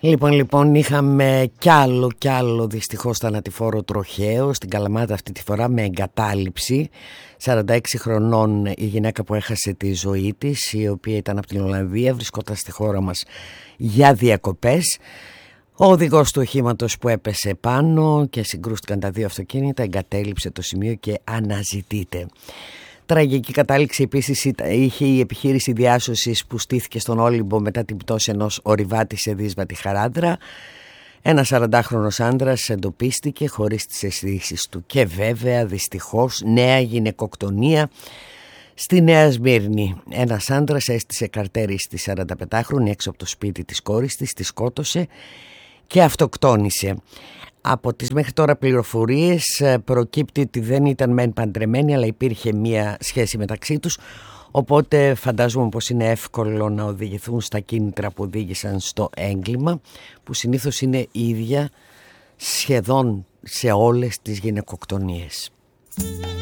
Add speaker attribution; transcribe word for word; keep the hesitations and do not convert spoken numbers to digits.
Speaker 1: Λοιπόν, λοιπόν, είχαμε κι άλλο κι άλλο δυστυχώς θανατηφόρο τροχαίο στην Καλαμάτα, αυτή τη φορά με εγκατάλειψη. σαράντα έξι χρονών η γυναίκα που έχασε τη ζωή της, η οποία ήταν από την Ολλανδία, βρισκόταν στη χώρα μας για διακοπές. Ο οδηγός του οχήματος που έπεσε πάνω και συγκρούστηκαν τα δύο αυτοκίνητα εγκατέλειψε το σημείο και αναζητείται. Τραγική κατάληξη επίσης είχε η επιχείρηση διάσωσης που στήθηκε στον Όλυμπο μετά την πτώση ενός ορειβάτη σε δύσβατη Χαράδρα. Ένας σαραντάχρονος άντρας εντοπίστηκε χωρίς τις αισθήσεις του και βέβαια δυστυχώς νέα γυναικοκτονία στη Νέα Σμύρνη. Ένας άντρας έστησε καρτέρι στη σαρανταπεντάχρονη έξω από το σπίτι της κόρης της, τη σκότωσε και αυτοκτόνησε. Από τις μέχρι τώρα πληροφορίες προκύπτει ότι δεν ήταν μεν παντρεμένοι, αλλά υπήρχε μία σχέση μεταξύ τους, οπότε φαντάζομαι πως είναι εύκολο να οδηγηθούν στα κίνητρα που οδήγησαν στο έγκλημα, που συνήθως είναι ίδια σχεδόν σε όλες τις γυναικοκτονίες.